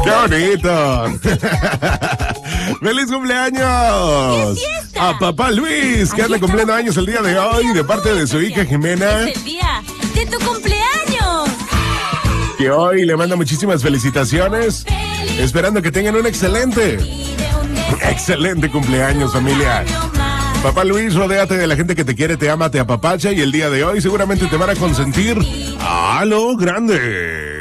¡Qué bonito! ¡Feliz cumpleaños! A papá Luis, que anda cumpliendo años el día de hoy, de parte de su hija Jimena. Es el día de tu cumpleaños. Que hoy le manda muchísimas felicitaciones. Esperando que tengan un excelente cumpleaños, familia. Papá Luis, rodéate de la gente que te quiere, te ama, te apapacha y el día de hoy seguramente te van a consentir a lo grande.